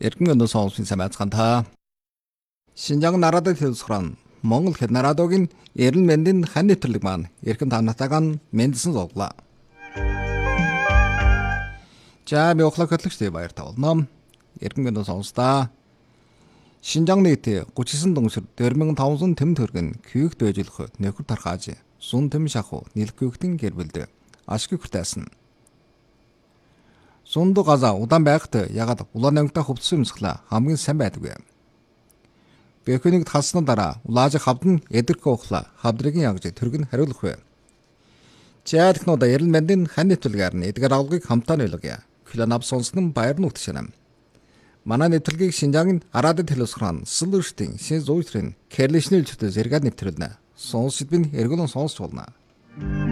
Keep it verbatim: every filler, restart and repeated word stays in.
Эргэн өнөө сонссон самайцхан та. Шинжаан нарадад хэлсгэрэн Монгол хэд нарадогийн эрен мэндийн хан нэвтрэлэг маань эрхэн танатагаан мэндсэн зоглоо. За би охлог хөтлөгчтэй баяр тавлаа. Эргэн өнөө сонстаа. Шинжаан нийт гуч девять дүнсэр two thousand five hundred тэм төргөн күйгт байжлах нөхөр тархааж сун тэм шаху нэлгүйхтэн гэрбэлдэ ашиг хүртээсэн. Сунду газа удаан байхад ягаад улаан ангитай хувцсан юмсглаа хамгийн сайн байдаггүй. Бэхүнийг талсны дараа улааж хавдан эдэрхэ ухлаа хавдрыгийн ягж төргөн хариулах вэ. Чаадхнууд эрен мэндийн хан нэвтрэлгээр нь эдгээр авлагыг хамтаа нөлгөе. Хиланав сонснон баяр нь үтшэнэ. Манай нэвтрэлгийг Шинжаангийн Арадад хэлсгэрэн сэлэрштийн шин зүйтрийн кэрлишнэл чөтө зэрэг нэвтрэлнэ. Сонс шидбин эргүүлэн сонсч болно.